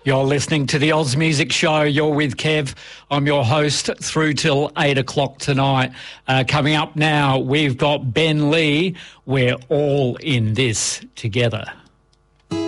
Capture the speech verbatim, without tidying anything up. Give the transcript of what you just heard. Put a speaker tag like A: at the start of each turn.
A: You're listening to the Oz Music Show. You're with Kev. I'm your host through till eight o'clock tonight. Uh, coming up now, we've got Ben Lee. We're all in this together.